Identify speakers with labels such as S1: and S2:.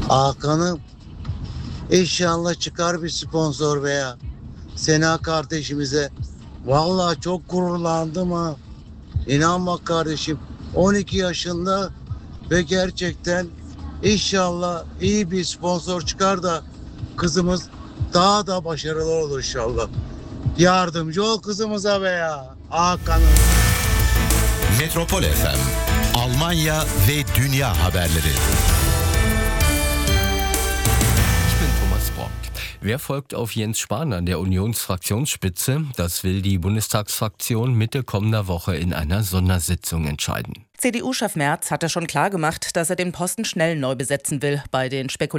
S1: Hakan'ım inşallah çıkar bir sponsor veya Sena kardeşimize. Vallahi çok gururlandım ha. İnan bak kardeşim 12 yaşında ve gerçekten inşallah iyi bir sponsor çıkar da kızımız daha da başarılı olur inşallah. Yardımcı ol kızımıza be ya. Hakan'ım.
S2: Metropol FM, Almanya ve dünya haberleri.
S3: Ich bin Thomas Brock. Wer folgt auf Jens Spahn an der Unionsfraktionsspitze? Das will die Bundestagsfraktion Mitte kommender Woche in einer Sondersitzung entscheiden.
S4: CDU-Chef Merz hatte schon klargemacht, dass er den Posten schnell neu besetzen will. Bei den Spekulationen